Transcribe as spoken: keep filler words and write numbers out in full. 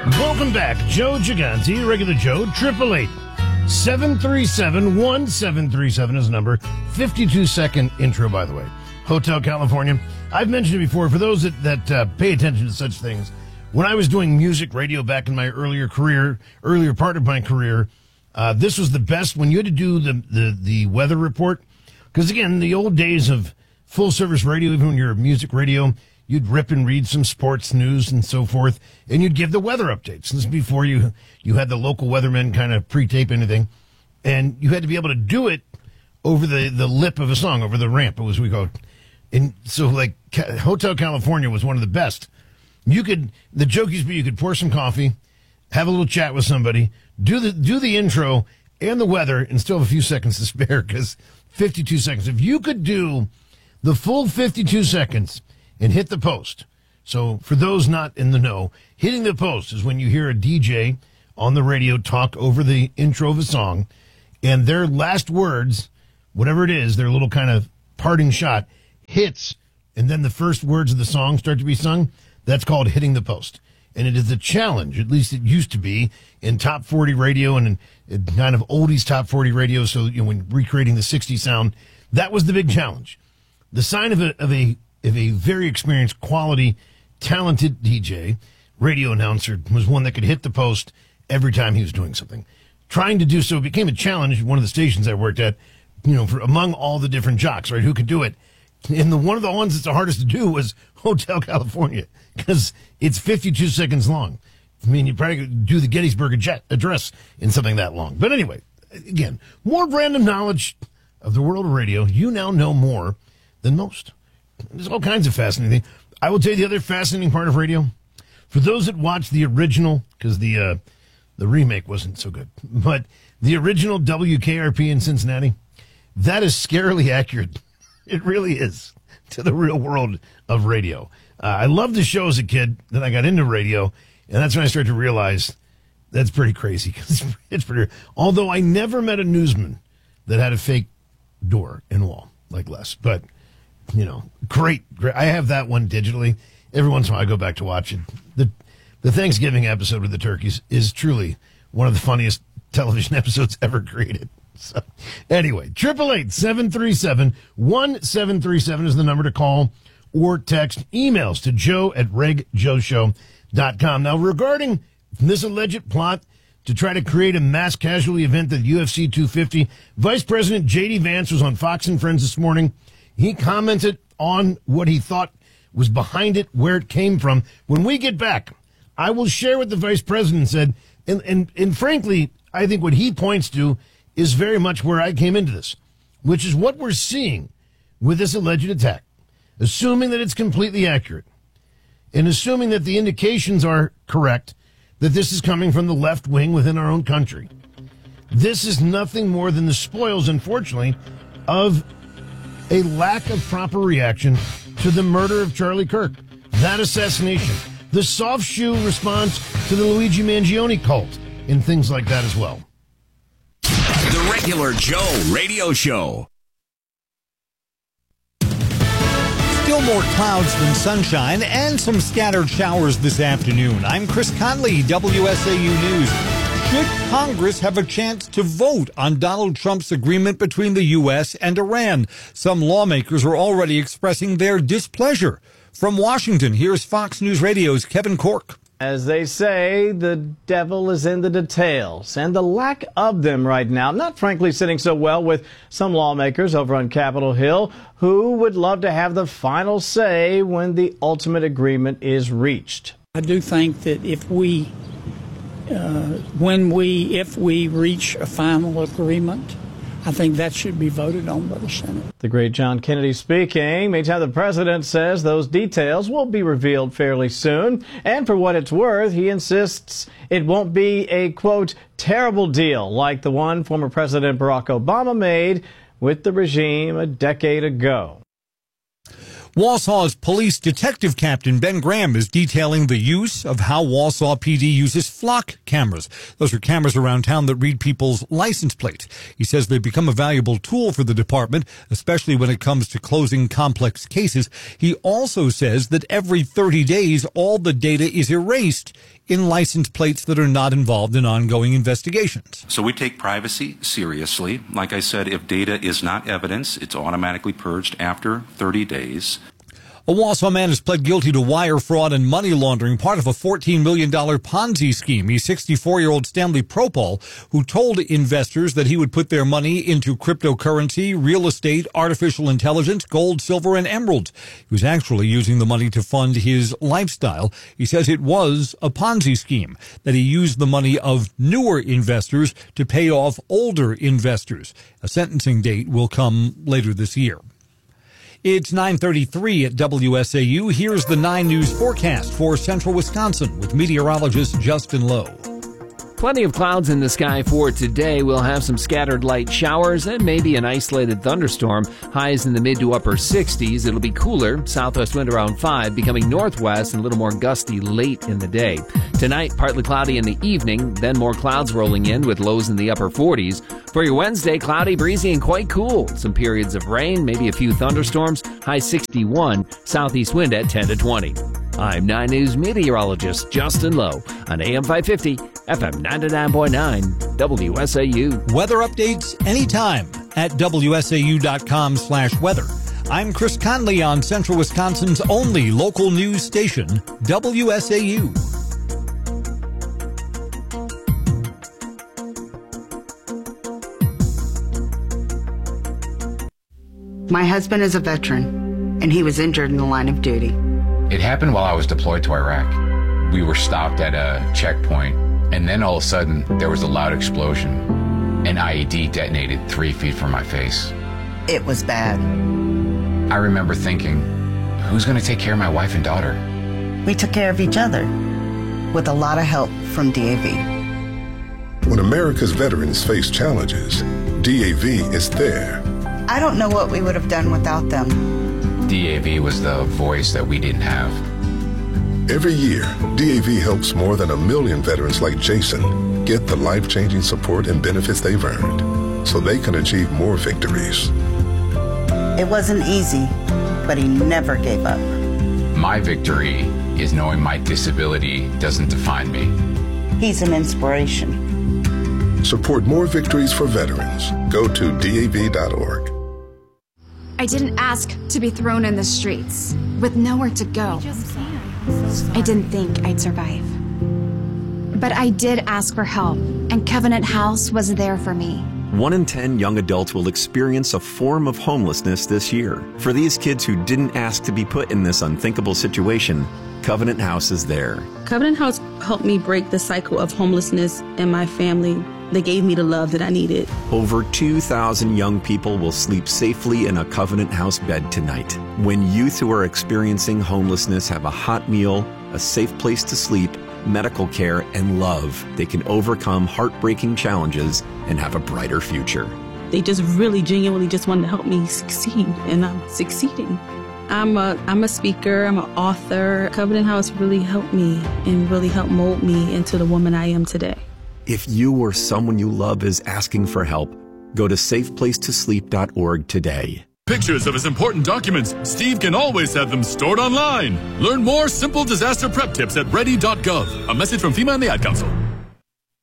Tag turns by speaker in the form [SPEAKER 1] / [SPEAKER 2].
[SPEAKER 1] Welcome back. Joe Gigante, regular Joe, eight eight eight, seven three seven, one seven three seven is the number. fifty-two second intro, by the way. Hotel California. I've mentioned it before. For those that, that uh, pay attention to such things, when I was doing music radio back in my earlier career, earlier part of my career, uh, this was the best when you had to do the, the, the weather report. Because, again, the old days of full-service radio, even when you're a music radio, you'd rip and read some sports news and so forth, and you'd give the weather updates. This is before you you had the local weathermen kind of pre-tape anything, and you had to be able to do it over the, the lip of a song, over the ramp, as we go. And so, like, Hotel California was one of the best. You could, the joke used to be you could pour some coffee, have a little chat with somebody, do the do the intro and the weather, and still have a few seconds to spare, because fifty-two seconds. If you could do the full fifty-two seconds and hit the post. So for those not in the know, hitting the post is when you hear a D J on the radio talk over the intro of a song, and their last words, whatever it is, their little kind of parting shot, hits, and then the first words of the song start to be sung. That's called hitting the post. And it is a challenge, at least it used to be, in top forty radio and in, in kind of oldies top forty radio. So, you know, when recreating the sixties sound, that was the big challenge. The sign of a, of a, of a very experienced, quality, talented D J, radio announcer, was one that could hit the post every time he was doing something. Trying to do so became a challenge at one of the stations I worked at, you know, for among all the different jocks, right, who could do it. And the one of the ones that's the hardest to do was Hotel California, because it's fifty-two seconds long. I mean, you probably could do the Gettysburg Address in something that long. But anyway, again, more random knowledge of the world of radio. You now know more than most. There's all kinds of fascinating things. I will tell you the other fascinating part of radio. For those that watch the original, because the uh, the remake wasn't so good, but the original W K R P in Cincinnati, that is scarily accurate. It really is to the real world of radio. Uh, I loved the show as a kid. Then I got into radio, and that's when I started to realize that's pretty crazy. Cause it's pretty. Although I never met a newsman that had a fake door and wall like Les, but. You know, great, great. I have that one digitally. Every once in a while I go back to watch it. The the Thanksgiving episode with the turkeys is truly one of the funniest television episodes ever created. So, anyway, eight eight eight, seven three seven, one seven three seven is the number to call or text. Emails to joe at reg joe show dot com. Now, regarding this alleged plot to try to create a mass casualty event at U F C two fifty, Vice President J D Vance was on Fox and Friends this morning. He commented on what he thought was behind it, where it came from. When we get back, I will share what the vice president said. And, and, and frankly, I think what he points to is very much where I came into this, which is what we're seeing with this alleged attack. Assuming that it's completely accurate and assuming that the indications are correct, that this is coming from the left wing within our own country. This is nothing more than the spoils, unfortunately, of a lack of proper reaction to the murder of Charlie Kirk, that assassination, the soft shoe response to the Luigi Mangione cult, and things like that as well.
[SPEAKER 2] The Regular Joe Radio Show.
[SPEAKER 3] Still more clouds than sunshine and some scattered showers this afternoon. I'm Chris Conley, W S A U News. Should Congress have a chance to vote on Donald Trump's agreement between the U S and Iran? Some lawmakers are already expressing their displeasure. From Washington, here's Fox News Radio's Kevin Corke.
[SPEAKER 4] As they say, the devil is in the details, and the lack of them right now, not frankly sitting so well with some lawmakers over on Capitol Hill who would love to have the final say when the ultimate agreement is reached.
[SPEAKER 5] I do think that if we Uh, when we, if we reach a final agreement, I think that should be voted on by the Senate.
[SPEAKER 4] The great John Kennedy speaking. Meantime, the president says those details will be revealed fairly soon. And for what it's worth, he insists it won't be a, quote, terrible deal like the one former President Barack Obama made with the regime a decade ago.
[SPEAKER 3] Walsall's police detective captain Ben Graham is detailing the use of how Walsall P D uses flock cameras. Those are cameras around town that read people's license plates. He says they've become a valuable tool for the department, especially when it comes to closing complex cases. He also says that every thirty days, all the data is erased in license plates that are not involved in ongoing investigations.
[SPEAKER 6] So we take privacy seriously. Like I said, if data is not evidence, it's automatically purged after thirty days.
[SPEAKER 3] A Walsall man has pled guilty to wire fraud and money laundering, part of a fourteen million dollars Ponzi scheme. He's sixty-four-year-old Stanley Propol, who told investors that he would put their money into cryptocurrency, real estate, artificial intelligence, gold, silver, and emeralds. He was actually using the money to fund his lifestyle. He says it was a Ponzi scheme, that he used the money of newer investors to pay off older investors. A sentencing date will come later this year. It's nine thirty-three at W S A U. Here's the nine News forecast for central Wisconsin with meteorologist Justin Lowe.
[SPEAKER 7] Plenty of clouds in the sky for today. We'll have some scattered light showers and maybe an isolated thunderstorm. Highs in the mid to upper sixties. It'll be cooler. Southwest wind around five, becoming northwest and a little more gusty late in the day. Tonight, partly cloudy in the evening, then more clouds rolling in with lows in the upper forties. For your Wednesday, cloudy, breezy, and quite cool. Some periods of rain, maybe a few thunderstorms. High sixty-one. Southeast wind at ten to twenty. I'm nine News meteorologist Justin Lowe on A M five fifty, F M ninety-nine point nine, W S A U.
[SPEAKER 3] Weather updates anytime at W S A U dot com slash weather. I'm Chris Conley on Central Wisconsin's only local news station, W S A U.
[SPEAKER 8] My husband is a veteran, and he was injured in the line of duty.
[SPEAKER 9] It happened while I was deployed to Iraq. We were stopped at a checkpoint, and then all of a sudden, there was a loud explosion. An I E D detonated three feet from my face.
[SPEAKER 8] It was bad.
[SPEAKER 9] I remember thinking, who's going to take care of my wife and daughter?
[SPEAKER 8] We took care of each other, with a lot of help from D A V.
[SPEAKER 10] When America's veterans face challenges, D A V is there.
[SPEAKER 8] I don't know what we would have done without them.
[SPEAKER 9] D A V was the voice that we didn't have.
[SPEAKER 10] Every year, D A V helps more than a million veterans like Jason get the life-changing support and benefits they've earned so they can achieve more victories.
[SPEAKER 8] It wasn't easy, but he never gave up.
[SPEAKER 9] My victory is knowing my disability doesn't define me.
[SPEAKER 8] He's an inspiration.
[SPEAKER 10] Support more victories for veterans. Go to D A V dot org.
[SPEAKER 11] I didn't ask to be thrown in the streets with nowhere to go. I didn't think I'd survive. But I did ask for help, and Covenant House was there for me.
[SPEAKER 12] One in ten young adults will experience a form of homelessness this year. For these kids who didn't ask to be put in this unthinkable situation, Covenant House is there.
[SPEAKER 13] Covenant House helped me break the cycle of homelessness in my family. They gave me the love that I needed.
[SPEAKER 12] Over two thousand young people will sleep safely in a Covenant House bed tonight. When youth who are experiencing homelessness have a hot meal, a safe place to sleep, medical care, and love, they can overcome heartbreaking challenges and have a brighter future.
[SPEAKER 13] They just really genuinely just wanted to help me succeed, and I'm succeeding. I'm a, I'm a speaker, I'm an author. Covenant House really helped me and really helped mold me into the woman I am today.
[SPEAKER 12] If you or someone you love is asking for help, go to safe place to sleep dot org today.
[SPEAKER 14] Pictures of his important documents, Steve can always have them stored online. Learn more simple disaster prep tips at ready dot gov. A message from FEMA and the Ad Council.